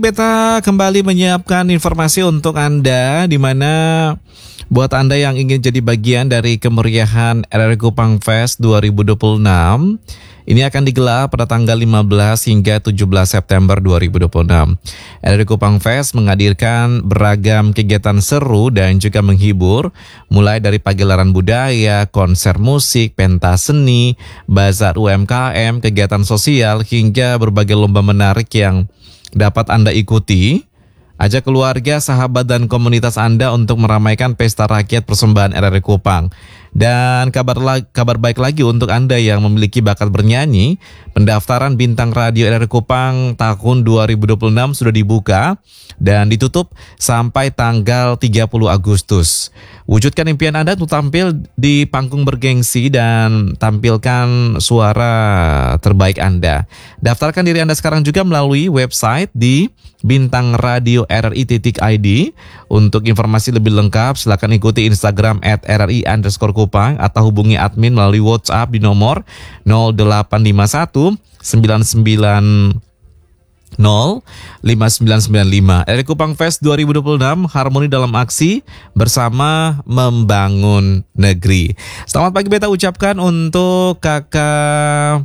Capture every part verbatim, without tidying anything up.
Beta kembali menyiapkan informasi untuk Anda, di mana buat Anda yang ingin jadi bagian dari kemeriahan R R Kupang Fest dua ribu dua puluh enam, ini akan digelar pada tanggal lima belas hingga tujuh belas September dua ribu dua puluh enam. R R Kupang Fest menghadirkan beragam kegiatan seru dan juga menghibur, mulai dari pagelaran budaya, konser musik, pentas seni, bazar U M K M, kegiatan sosial, hingga berbagai lomba menarik yang dapat Anda ikuti. Ajak keluarga, sahabat, dan komunitas Anda untuk meramaikan pesta rakyat persembahan R R Kupang. Dan kabar, kabar baik lagi untuk Anda yang memiliki bakat bernyanyi, pendaftaran bintang radio R R Kupang tahun dua ribu dua puluh enam sudah dibuka dan ditutup sampai tanggal tiga puluh Agustus. Wujudkan impian Anda untuk tampil di panggung bergengsi dan tampilkan suara terbaik Anda. Daftarkan diri Anda sekarang juga melalui website di bintang radio R R I titik I D. Untuk informasi lebih lengkap, silakan ikuti Instagram at R R I underscore Kupang atau hubungi admin melalui WhatsApp di nomor nol delapan lima satu sembilan sembilan nol lima sembilan sembilan lima. R R Kupang Fest dua ribu dua puluh enam, harmoni dalam aksi bersama membangun negeri. Selamat pagi beta ucapkan untuk kakak.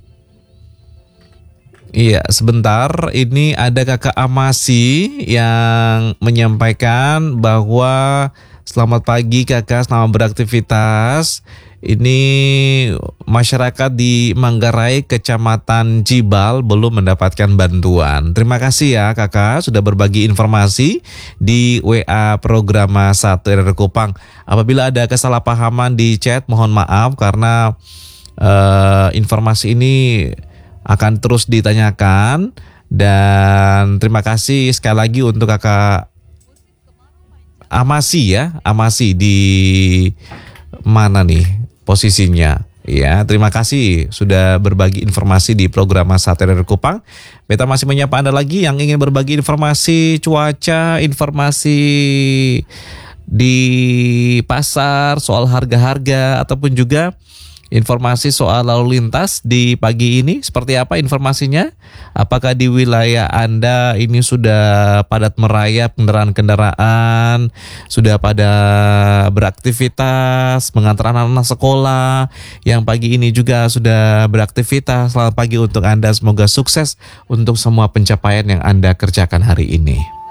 Iya, sebentar, ini ada kakak Amasi yang menyampaikan bahwa selamat pagi kakak, selamat beraktivitas. Ini masyarakat di Manggarai, Kecamatan Cibal belum mendapatkan bantuan. Terima kasih ya kakak sudah berbagi informasi di W A Programa satu R R Kupang. Apabila ada kesalahpahaman di chat, mohon maaf karena uh, informasi ini akan terus ditanyakan. Dan terima kasih sekali lagi untuk kakak Amasi ya, Amasi di mana nih posisinya? Ya, terima kasih sudah berbagi informasi di program satu R R Kupang. Beta masih menyapa Anda lagi yang ingin berbagi informasi cuaca, informasi di pasar, soal harga-harga, ataupun juga informasi soal lalu lintas di pagi ini. Seperti apa informasinya? Apakah di wilayah Anda ini sudah padat merayap kendaraan-kendaraan, sudah pada beraktivitas, mengantar anak-anak sekolah, yang pagi ini juga sudah beraktivitas. Selamat pagi untuk Anda, semoga sukses untuk semua pencapaian yang Anda kerjakan hari ini.